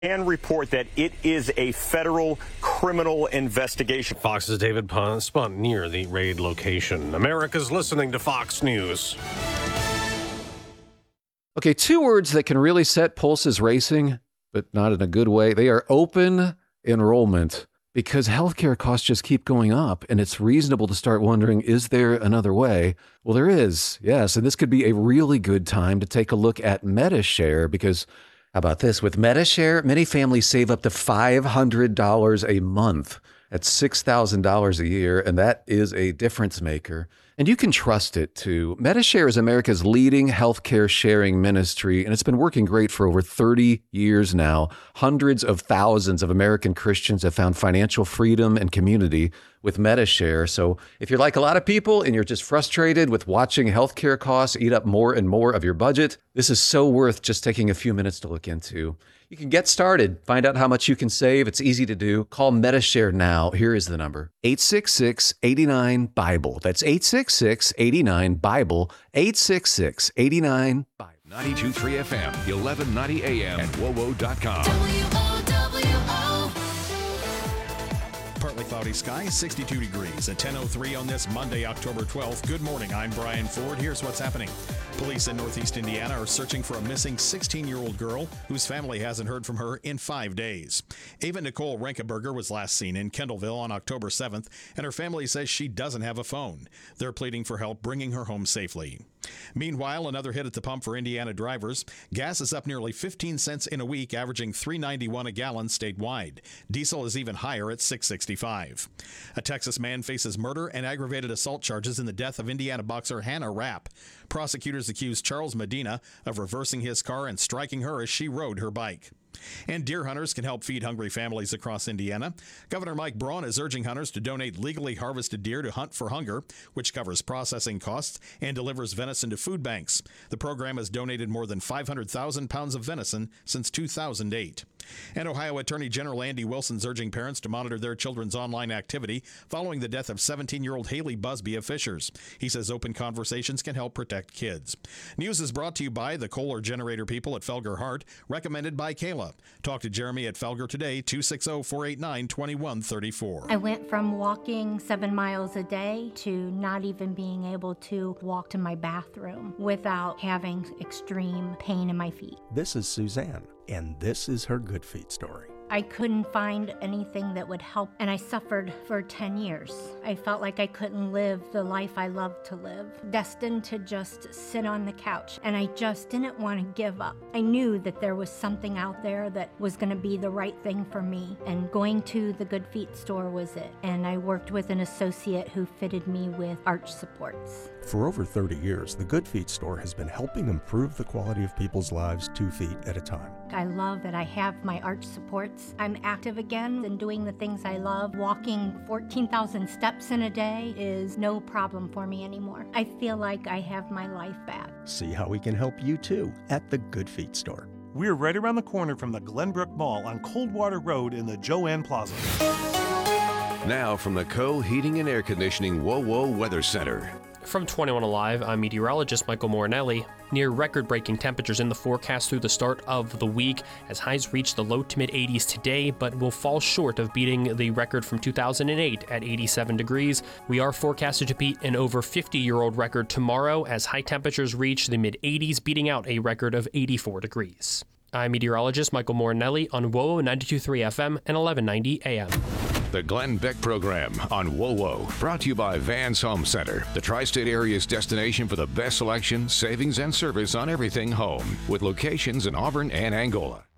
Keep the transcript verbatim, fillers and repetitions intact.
And report that it is a federal criminal investigation. Fox's David Spunt near the raid location. America's listening to Fox News. Okay, two words that can really set pulses racing, but not in a good way. They are open enrollment, because healthcare costs just keep going up, and it's reasonable to start wondering, is there another way? Well, there is, yes, and this could be a really good time to take a look at Medi-Share, because how about this? With Medi-Share, many families save up to five hundred dollars a month. That's six thousand dollars a year, and that is a difference maker. And you can trust it, too. Medi-Share is America's leading healthcare sharing ministry, and it's been working great for over thirty years now. Hundreds of thousands of American Christians have found financial freedom and community with Medi-Share. So if you're like a lot of people and you're just frustrated with watching healthcare costs eat up more and more of your budget, this is so worth just taking a few minutes to look into. You can get started, find out how much you can save. It's easy to do. Call Medi-Share now. Here is the number, eight six six, eight nine, BIBLE. That's eight six six, eight nine, BIBLE, eight six six, eight nine, BIBLE. ninety-two point three F M, eleven ninety A M, and W O W dot com. W O W O. Partly cloudy skies, sixty-two degrees at ten oh three on this Monday, October twelfth. Good morning, I'm Brian Ford. Here's what's happening. Police in Northeast Indiana are searching for a missing sixteen-year-old girl whose family hasn't heard from her in five days. Ava Nicole Renkeberger was last seen in Kendallville on October seventh, and her family says she doesn't have a phone. They're pleading for help bringing her home safely. Meanwhile, another hit at the pump for Indiana drivers. Gas is up nearly fifteen cents in a week, averaging three ninety-one a gallon statewide. Diesel is even higher at six sixty-five. A Texas man faces murder and aggravated assault charges in the death of Indiana boxer Hannah Rapp. Prosecutors accused Charles Medina of reversing his car and striking her as she rode her bike. And deer hunters can help feed hungry families across Indiana. Governor Mike Braun is urging hunters to donate legally harvested deer to Hunt for Hunger, which covers processing costs and delivers venison to food banks. The program has donated more than five hundred thousand pounds of venison since two thousand eight. And Ohio Attorney General Andy Wilson is urging parents to monitor their children's online activity following the death of seventeen-year-old Haley Busby of Fishers. He says open conversations can help protect kids. News is brought to you by the Kohler Generator people at Felger Hart, recommended by Kayla. Talk to Jeremy at Felger today, two six zero, four eight nine, two one three four. I went from walking seven miles a day to not even being able to walk to my bathroom without having extreme pain in my feet. This is Suzanne, and this is her Good Feet story. I couldn't find anything that would help, and I suffered for ten years. I felt like I couldn't live the life I loved to live, destined to just sit on the couch, and I just didn't want to give up. I knew that there was something out there that was going to be the right thing for me, and going to the Good Feet store was it. And I worked with an associate who fitted me with arch supports. For over thirty years, the Good Feet store has been helping improve the quality of people's lives two feet at a time. I love that I have my arch supports. I'm active again and doing the things I love. Walking fourteen thousand steps in a day is no problem for me anymore. I feel like I have my life back. See how we can help you too at the Good Feet store. We're right around the corner from the Glenbrook Mall on Coldwater Road in the Joanne Plaza. Now from the Co Heating and Air Conditioning W O W O Weather Center. From twenty-one Alive, I'm meteorologist Michael Morinelli. Near record-breaking temperatures in the forecast through the start of the week, as highs reach the low to mid-eighties today, but will fall short of beating the record from two thousand eight at eighty-seven degrees. We are forecasted to beat an over fifty-year-old record tomorrow as high temperatures reach the mid-eighties, beating out a record of eighty-four degrees. I'm meteorologist Michael Morinelli on W O W O ninety-two point three F M and eleven ninety A M. The Glenn Beck Program on W O W O, brought to you by Vans Home Center, the tri-state area's destination for the best selection, savings, and service on everything home, with locations in Auburn and Angola.